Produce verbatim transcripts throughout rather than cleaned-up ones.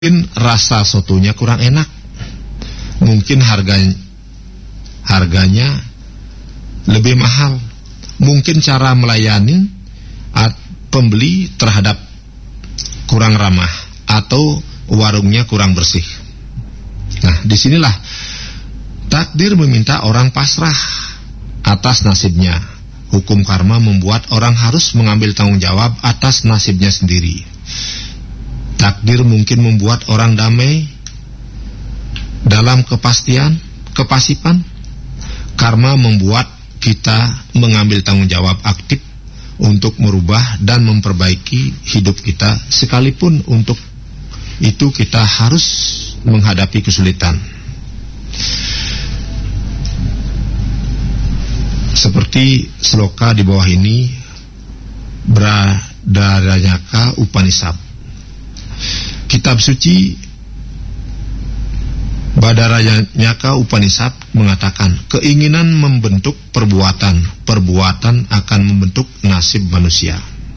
Mungkin rasa sotonya kurang enak, mungkin harganya harganya lebih mahal, mungkin cara melayani at, pembeli terhadap kurang ramah, atau warungnya kurang bersih. Nah, disinilah takdir meminta orang pasrah atas nasibnya. Hukum karma membuat orang harus mengambil tanggung jawab atas nasibnya sendiri. Takdir mungkin membuat orang damai dalam kepastian, kepasipan. Karma membuat kita mengambil tanggung jawab aktif untuk merubah dan memperbaiki hidup kita, sekalipun untuk itu kita harus menghadapi kesulitan. Seperti sloka di bawah ini, Bradaranyaka Upanishad. Kitab suci Bradaranyaka Upanishad mengatakan, keinginan membentuk perbuatan, perbuatan akan membentuk nasib manusia.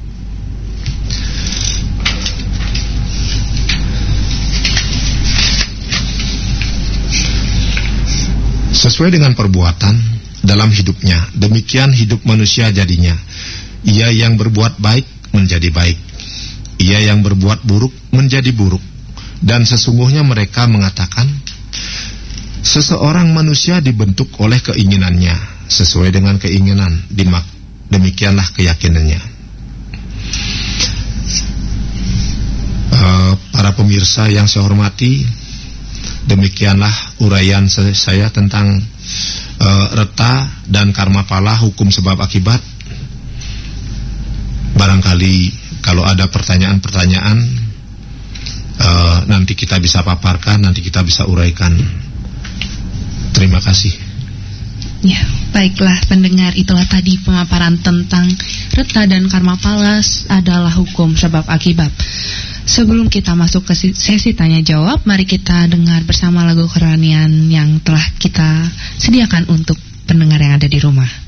Sesuai dengan perbuatan dalam hidupnya, demikian hidup manusia jadinya. Ia yang berbuat baik menjadi baik, ia yang berbuat buruk menjadi buruk. Dan sesungguhnya mereka mengatakan, seseorang manusia dibentuk oleh keinginannya, sesuai dengan keinginan, dimak, demikianlah keyakinannya. uh, Para pemirsa yang saya hormati, demikianlah uraian saya tentang uh, reta dan karma pala, hukum sebab akibat. Barangkali kalau ada pertanyaan-pertanyaan, uh, nanti kita bisa paparkan, nanti kita bisa uraikan. Terima kasih. Ya, baiklah pendengar, itulah tadi pemaparan tentang reta dan karma pala adalah hukum sebab akibat. Sebelum kita masuk ke sesi tanya jawab, mari kita dengar bersama lagu kerohanian yang telah kita sediakan untuk pendengar yang ada di rumah.